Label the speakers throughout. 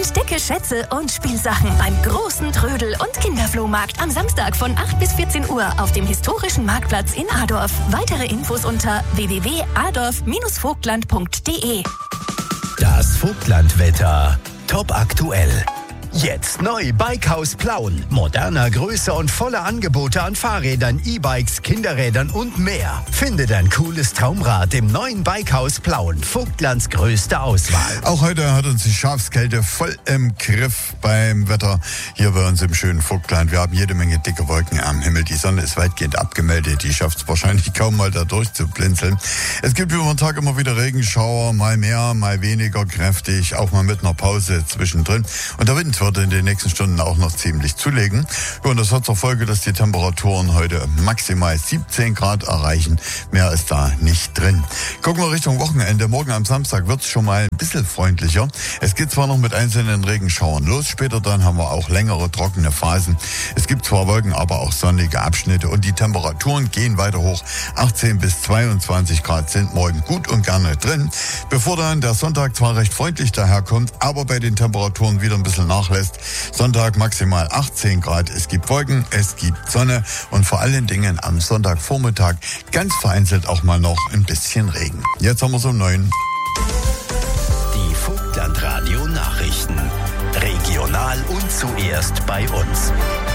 Speaker 1: Entdecke Schätze und Spielsachen beim großen Trödel- und Kinderflohmarkt am Samstag von 8 bis 14 Uhr auf dem historischen Marktplatz in Adorf. Weitere Infos unter www.adorf-vogtland.de.
Speaker 2: Das Vogtlandwetter. Top aktuell. Jetzt neu Bikehaus Plauen. Moderner, größer und voller Angebote an Fahrrädern, E-Bikes, Kinderrädern und mehr. Finde dein cooles Traumrad im neuen Bikehaus Plauen. Vogtlands größte Auswahl.
Speaker 3: Auch heute hat uns die Schafskälte voll im Griff beim Wetter hier bei uns im schönen Vogtland. Wir haben jede Menge dicke Wolken am Himmel. Die Sonne ist weitgehend abgemeldet. Die schafft es wahrscheinlich kaum mal da durchzublinzeln. Es gibt über den Tag immer wieder Regenschauer, mal mehr, mal weniger kräftig, auch mal mit einer Pause zwischendrin. Und der Wind wird in den nächsten Stunden auch noch ziemlich zulegen. Ja, und das hat zur Folge, dass die Temperaturen heute maximal 17 Grad erreichen. Mehr ist da nicht drin. Gucken wir Richtung Wochenende. Morgen am Samstag wird es schon mal ein bisschen freundlicher. Es geht zwar noch mit einzelnen Regenschauern los. Später dann haben wir auch längere trockene Phasen. Es gibt zwar Wolken, aber auch sonnige Abschnitte. Und die Temperaturen gehen weiter hoch. 18 bis 22 Grad sind morgen gut und gerne drin. Bevor dann der Sonntag zwar recht freundlich daherkommt, aber bei den Temperaturen wieder ein bisschen nachlässt. Sonntag maximal 18 Grad. Es gibt Wolken, es gibt Sonne und vor allen Dingen am Sonntagvormittag ganz vereinzelt auch mal noch ein bisschen Regen. Jetzt haben wir es um 9.
Speaker 2: Die Vogtlandradio Nachrichten. Regional und zuerst bei uns.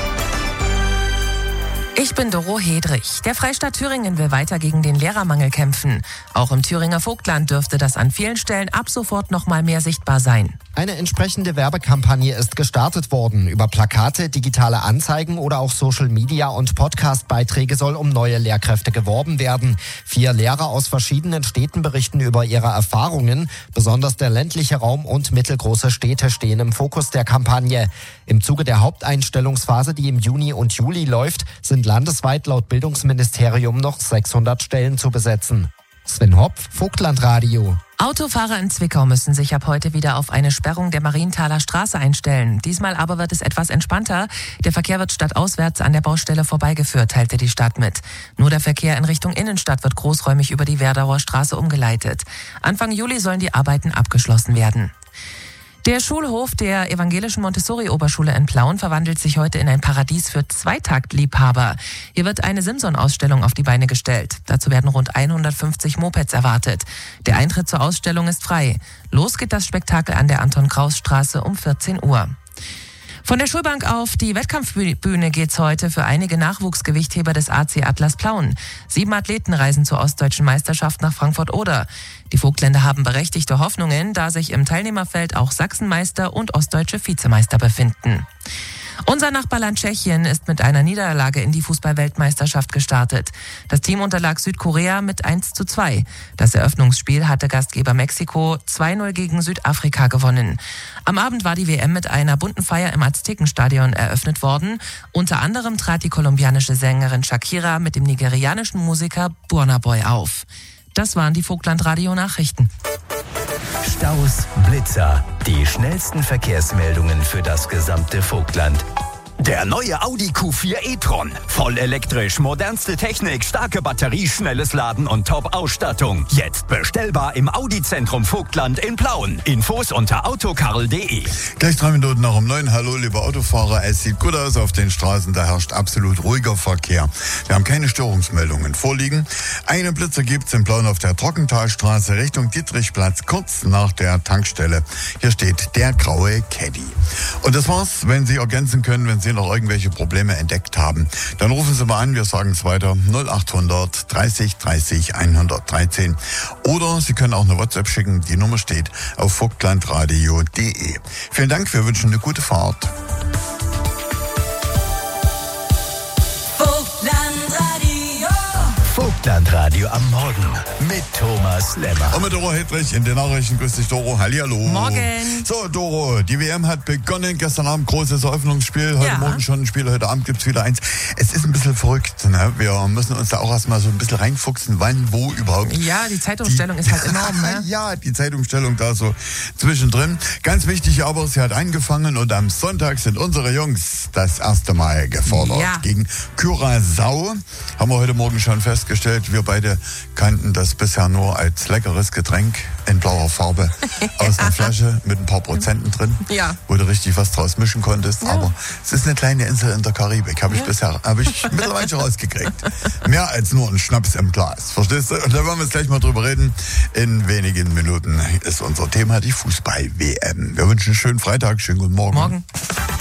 Speaker 4: Ich bin Doro Hedrich. Der Freistaat Thüringen will weiter gegen den Lehrermangel kämpfen. Auch im Thüringer Vogtland dürfte das an vielen Stellen ab sofort noch mal mehr sichtbar sein.
Speaker 5: Eine entsprechende Werbekampagne ist gestartet worden. Über Plakate, digitale Anzeigen oder auch Social Media und Podcast-Beiträge soll um neue Lehrkräfte geworben werden. 4 Lehrer aus verschiedenen Städten berichten über ihre Erfahrungen. Besonders der ländliche Raum und mittelgroße Städte stehen im Fokus der Kampagne. Im Zuge der Haupteinstellungsphase, die im Juni und Juli läuft, sind landesweit laut Bildungsministerium noch 600 Stellen zu besetzen. Sven Hopf, Vogtlandradio.
Speaker 4: Autofahrer in Zwickau müssen sich ab heute wieder auf eine Sperrung der Marienthaler Straße einstellen. Diesmal aber wird es etwas entspannter. Der Verkehr wird stadtauswärts an der Baustelle vorbeigeführt, teilte die Stadt mit. Nur der Verkehr in Richtung Innenstadt wird großräumig über die Werdauer Straße umgeleitet. Anfang Juli sollen die Arbeiten abgeschlossen werden. Der Schulhof der evangelischen Montessori-Oberschule in Plauen verwandelt sich heute in ein Paradies für Zweitaktliebhaber. Hier wird eine Simson-Ausstellung auf die Beine gestellt. Dazu werden rund 150 Mopeds erwartet. Der Eintritt zur Ausstellung ist frei. Los geht das Spektakel an der Anton-Kraus-Straße um 14 Uhr. Von der Schulbank auf die Wettkampfbühne geht's heute für einige Nachwuchsgewichtheber des AC Atlas Plauen. 7 Athleten reisen zur ostdeutschen Meisterschaft nach Frankfurt-Oder. Die Vogtländer haben berechtigte Hoffnungen, da sich im Teilnehmerfeld auch Sachsenmeister und ostdeutsche Vizemeister befinden. Unser Nachbarland Tschechien ist mit einer Niederlage in die Fußball-Weltmeisterschaft gestartet. Das Team unterlag Südkorea mit 1:2. Das Eröffnungsspiel hatte Gastgeber Mexiko 2:0 gegen Südafrika gewonnen. Am Abend war die WM mit einer bunten Feier im Aztekenstadion eröffnet worden. Unter anderem trat die kolumbianische Sängerin Shakira mit dem nigerianischen Musiker Burna Boy auf. Das waren die Vogtlandradio-Nachrichten.
Speaker 2: Staus, Blitzer, die schnellsten Verkehrsmeldungen für das gesamte Vogtland. Der neue Audi Q4 e-tron. Voll elektrisch, modernste Technik, starke Batterie, schnelles Laden und Top-Ausstattung. Jetzt bestellbar im Audi-Zentrum Vogtland in Plauen. Infos unter autokarl.de.
Speaker 3: Gleich 3 Minuten nach um 9. Hallo, liebe Autofahrer. Es sieht gut aus auf den Straßen. Da herrscht absolut ruhiger Verkehr. Wir haben keine Störungsmeldungen vorliegen. Einen Blitzer gibt's in Plauen auf der Trockentalstraße Richtung Dietrichplatz, kurz nach der Tankstelle. Hier steht der graue Caddy. Und das war's. Wenn Sie ergänzen können, wenn Sie noch irgendwelche Probleme entdeckt haben, dann rufen Sie mal an, wir sagen es weiter, 0800 30 30 113. Oder Sie können auch eine WhatsApp schicken, die Nummer steht auf vogtlandradio.de. Vielen Dank, wir wünschen eine gute Fahrt.
Speaker 2: Vogtlandradio am Morgen mit Thomas Lemmer.
Speaker 3: Und mit Doro Hedrich in den Nachrichten. Grüß dich, Doro. Hallihallo.
Speaker 4: Morgen.
Speaker 3: So, Doro, die WM hat begonnen. Gestern Abend großes Eröffnungsspiel. Heute Morgen schon ein Spiel. Heute Abend gibt's wieder eins. Es ist ein bisschen verrückt. Ne? Wir müssen uns da auch erstmal so ein bisschen reinfuchsen, wann, wo überhaupt.
Speaker 4: Ja, die Zeitumstellung ist halt enorm. Ne?
Speaker 3: Ja, die Zeitumstellung da so zwischendrin. Ganz wichtig aber, sie hat angefangen und am Sonntag sind unsere Jungs das erste Mal gefordert.
Speaker 4: Ja.
Speaker 3: Gegen Curaçao haben wir heute Morgen schon festgestellt. festgestellt, wir beide kannten das bisher nur als leckeres Getränk in blauer Farbe aus einer Flasche mit ein paar Prozenten drin, wo du richtig was draus mischen konntest. Aber es ist eine kleine Insel in der Karibik, habe ich mittlerweile schon rausgekriegt. Mehr als nur ein Schnaps im Glas, verstehst du? Und da wollen wir jetzt gleich mal drüber reden. In wenigen Minuten ist unser Thema die Fußball-WM. Wir wünschen einen schönen Freitag, schönen guten Morgen.